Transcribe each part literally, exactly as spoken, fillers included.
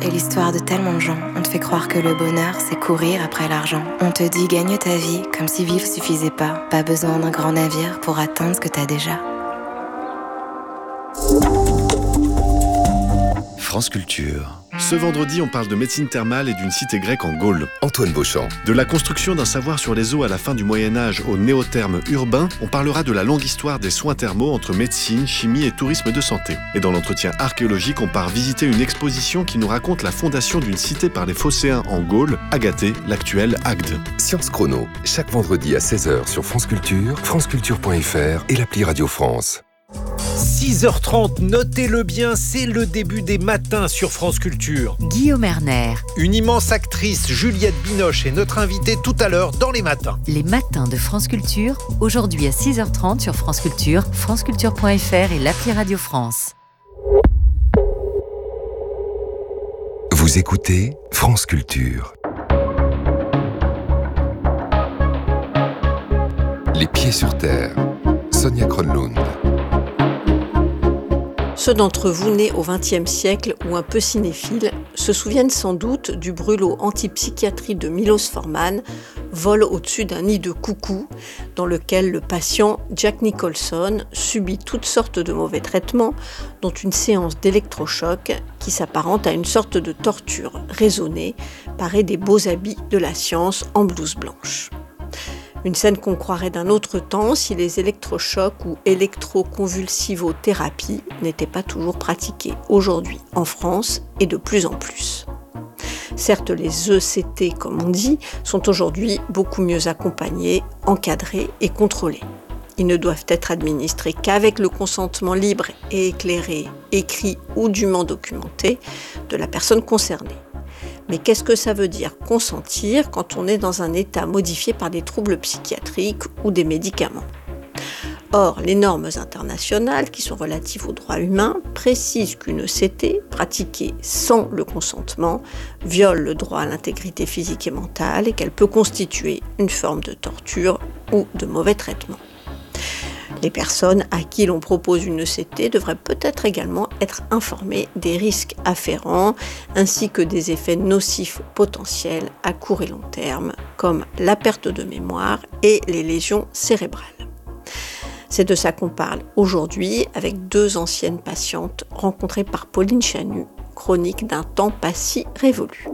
est l'histoire de tellement de gens. On te fait croire que le bonheur, c'est courir après l'argent. On te dit gagne ta vie, comme si vivre suffisait pas. Pas besoin d'un grand navire pour atteindre ce que t'as déjà. France Culture. Ce vendredi, on parle de médecine thermale et d'une cité grecque en Gaule. Antoine Beauchamp. De la construction d'un savoir sur les eaux à la fin du Moyen-Âge au néotherme urbain, on parlera de la longue histoire des soins thermaux entre médecine, chimie et tourisme de santé. Et dans l'entretien archéologique, on part visiter une exposition qui nous raconte la fondation d'une cité par les Phocéens en Gaule, Agathée, l'actuelle Agde. Science Chrono, chaque vendredi à seize heures sur France Culture, franceculture point f r et l'appli Radio France. six heures trente, notez-le bien, c'est le début des matins sur France Culture. Guillaume Erner. Une immense actrice, Juliette Binoche, est notre invitée tout à l'heure dans les matins. Les matins de France Culture, aujourd'hui à six heures trente sur France Culture, franceculture point f r et l'appli Radio France. Vous écoutez France Culture. Les pieds sur terre. Sonia Kronlund. Ceux d'entre vous nés au vingtième siècle ou un peu cinéphiles se souviennent sans doute du brûlot antipsychiatrie de Milos Forman, Vol au-dessus d'un nid de coucou, dans lequel le patient Jack Nicholson subit toutes sortes de mauvais traitements, dont une séance d'électrochoc qui s'apparente à une sorte de torture raisonnée, parée des beaux habits de la science en blouse blanche. Une scène qu'on croirait d'un autre temps si les électrochocs ou électroconvulsivothérapies n'étaient pas toujours pratiquées aujourd'hui en France et de plus en plus. Certes, les E C T, comme on dit, sont aujourd'hui beaucoup mieux accompagnés, encadrés et contrôlés. Ils ne doivent être administrés qu'avec le consentement libre et éclairé, écrit ou dûment documenté de la personne concernée. Mais qu'est-ce que ça veut dire consentir quand on est dans un état modifié par des troubles psychiatriques ou des médicaments ? Or, les normes internationales, qui sont relatives aux droits humains, précisent qu'une E C T, pratiquée sans le consentement, viole le droit à l'intégrité physique et mentale et qu'elle peut constituer une forme de torture ou de mauvais traitement. Les personnes à qui l'on propose une E C T devraient peut-être également être informées des risques afférents ainsi que des effets nocifs potentiels à court et long terme, comme la perte de mémoire et les lésions cérébrales. C'est de ça qu'on parle aujourd'hui avec deux anciennes patientes rencontrées par Pauline Chanu, chronique d'un temps pas si révolu.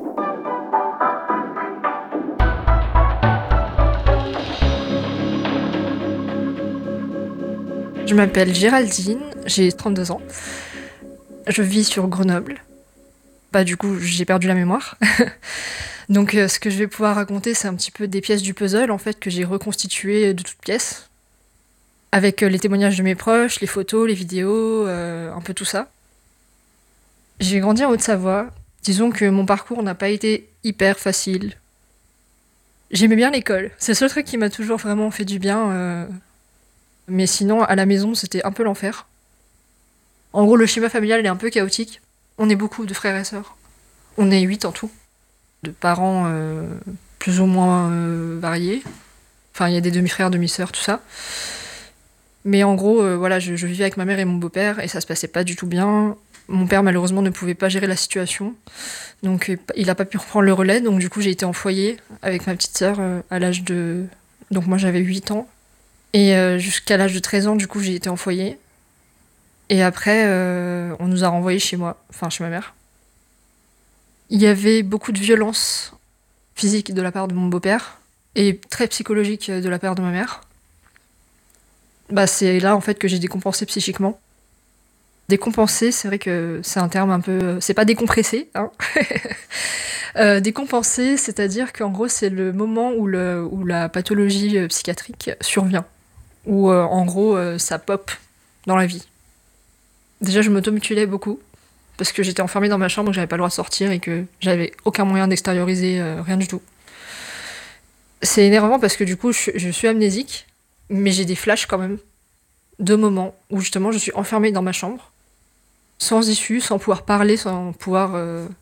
Je m'appelle Géraldine, j'ai trente-deux ans. Je vis sur Grenoble. Bah du coup, j'ai perdu la mémoire. Donc euh, ce que je vais pouvoir raconter, c'est un petit peu des pièces du puzzle en fait que j'ai reconstituées de toutes pièces. Avec euh, les témoignages de mes proches, les photos, les vidéos, euh, un peu tout ça. J'ai grandi en Haute-Savoie. Disons que mon parcours n'a pas été hyper facile. J'aimais bien l'école. C'est le seul truc qui m'a toujours vraiment fait du bien. Euh... Mais sinon, à la maison, c'était un peu l'enfer. En gros, le schéma familial il est un peu chaotique. On est beaucoup de frères et sœurs. On est huit en tout. De parents euh, plus ou moins euh, variés. Enfin, il y a des demi-frères, demi-sœurs, tout ça. Mais en gros, euh, voilà, je, je vivais avec ma mère et mon beau-père et ça se passait pas du tout bien. Mon père, malheureusement, ne pouvait pas gérer la situation. Donc, il n'a pas pu reprendre le relais. Donc, du coup, j'ai été en foyer avec ma petite sœur euh, à l'âge de... Donc, moi, j'avais huit ans. Et euh, jusqu'à l'âge de treize ans, du coup, j'ai été en foyer. Et après, euh, on nous a renvoyés chez moi, enfin chez ma mère. Il y avait beaucoup de violence physique de la part de mon beau-père et très psychologique de la part de ma mère. Bah, c'est là, en fait, que j'ai décompensé psychiquement. Décompenser, c'est vrai que c'est un terme un peu... C'est pas décompressé, hein. euh, décompenser, c'est-à-dire qu'en gros, c'est le moment où, le, où la pathologie psychiatrique survient. Où, euh, en gros, euh, ça pop dans la vie. Déjà, je m'automutilais beaucoup, parce que j'étais enfermée dans ma chambre, que j'avais pas le droit de sortir, et que j'avais aucun moyen d'extérioriser, euh, rien du tout. C'est énervant, parce que du coup, je, je suis amnésique, mais j'ai des flashs quand même, de moments où justement je suis enfermée dans ma chambre, sans issue, sans pouvoir parler, sans pouvoir... Euh,